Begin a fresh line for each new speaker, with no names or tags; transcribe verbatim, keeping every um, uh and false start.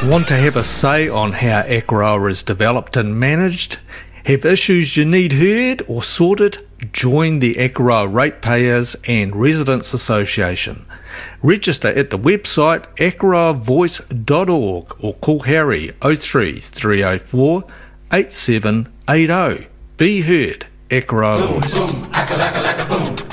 Want to have a say on how Akaroa is developed and managed? Have issues you need heard or sorted? Join the Akaroa Ratepayers and Residents Association. Register at the website akaroa voice dot org or call Harry oh three, three oh four, eight seven eight oh. Be heard, Akaroa Voice.
Boom, boom, aka, laka, laka, boom.